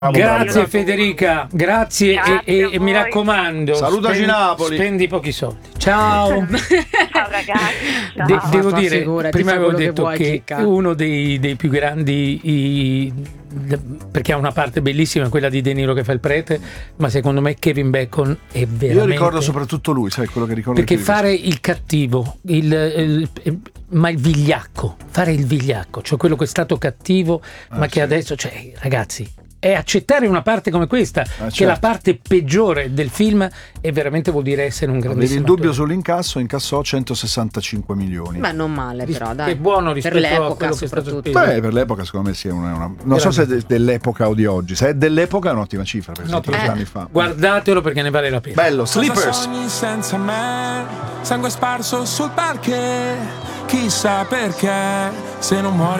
Grazie Federica, grazie, e mi raccomando, salutaci Napoli, spendi pochi soldi. Ciao. Ciao ragazzi. Devo dire, prima avevo detto che uno dei più grandi, perché ha una parte bellissima, quella di De Niro che fa il prete, ma secondo me Kevin Bacon è veramente... Io ricordo soprattutto lui, sai, quello che ricordo, perché fare il cattivo, ma il vigliacco, fare il vigliacco, cioè quello che è stato cattivo ma che adesso, cioè ragazzi, è accettare una parte come questa, che è la parte peggiore del film, e veramente vuol dire essere un grandissimo Avevi il dubbio sull'incasso, incassò 165 milioni. Beh, non male però, dai. È buono rispetto per l'epoca, a quello che è stato speso. Beh, per l'epoca secondo me sì, è una non so se è dell'epoca o di oggi. Se è dell'epoca è un'ottima cifra, perché 30 anni fa. Guardatelo perché ne vale la pena. Bello, Sleepers. Cosa sogni senza me, sangue sparso sul parquet, chissà perché, se non muori